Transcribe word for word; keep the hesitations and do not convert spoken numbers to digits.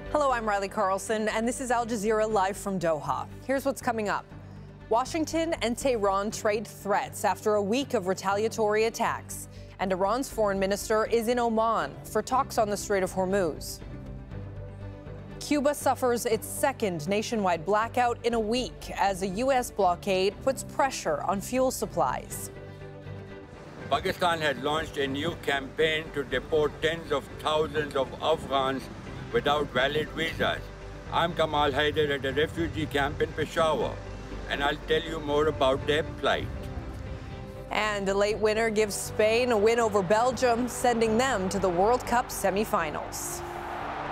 Hello, I'm Riley Carlson, and this is Al Jazeera live from Doha. Here's what's coming up. Washington and Tehran trade threats after a week of retaliatory attacks. And Iran's foreign minister is in Oman for talks on the Strait of Hormuz. Cuba suffers its second nationwide blackout in a week as a U S blockade puts pressure on fuel supplies. Pakistan had launched a new campaign to deport tens of thousands of Afghans without valid visas. I'm Kamal Haider at a refugee camp in Peshawar, and I'll tell you more about their plight. And a late winner gives Spain a win over Belgium, sending them to the World Cup semifinals.